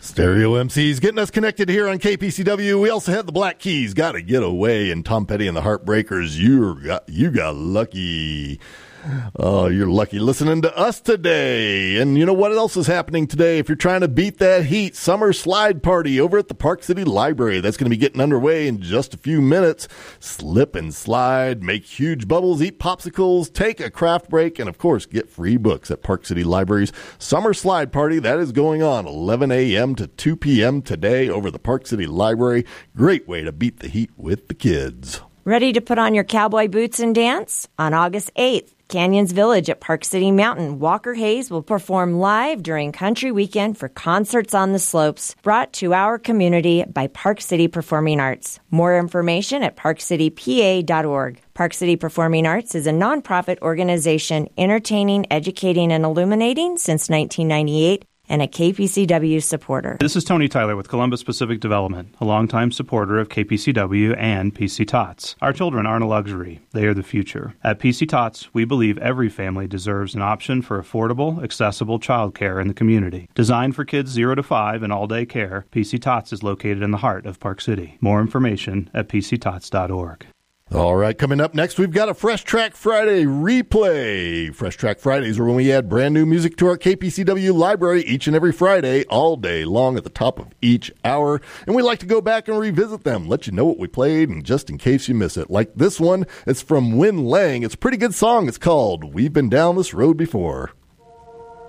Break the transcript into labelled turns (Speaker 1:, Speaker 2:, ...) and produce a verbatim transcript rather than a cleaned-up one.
Speaker 1: Stereo M Cs getting us connected here on K P C W. We also had the Black Keys, Gotta Get Away, and Tom Petty and the Heartbreakers, You got, you got lucky. Oh, you're lucky listening to us today. And you know what else is happening today? If you're trying to beat that heat, Summer Slide Party over at the Park City Library. That's going to be getting underway in just a few minutes. Slip and slide, make huge bubbles, eat popsicles, take a craft break, and of course, get free books at Park City Library's Summer Slide Party. That is going on eleven a.m. to two p.m. today over the Park City Library. Great way to beat the heat with the kids.
Speaker 2: Ready to put on your cowboy boots and dance? On August eighth, Canyons Village at Park City Mountain, Walker Hayes will perform live during Country Weekend for Concerts on the Slopes, brought to our community by Park City Performing Arts. More information at park city p a dot org. Park City Performing Arts is a nonprofit organization entertaining, educating, and illuminating since nineteen ninety-eight. And a K P C W supporter.
Speaker 3: This is Tony Tyler with Columbus Pacific Development, a longtime supporter of K P C W and P C Tots. Our children aren't a luxury. They are the future. At P C Tots, we believe every family deserves an option for affordable, accessible childcare in the community. Designed for kids zero to five and all-day care, P C Tots is located in the heart of Park City. More information at p c tots dot org.
Speaker 1: All right, coming up next, we've got a Fresh Track Friday replay. Fresh Track Fridays are when we add brand new music to our K P C W library each and every Friday, all day long at the top of each hour. And we like to go back and revisit them, let you know what we played, and just in case you miss it. Like this one, it's from Win Lang. It's a pretty good song. It's called We've Been Down This Road Before.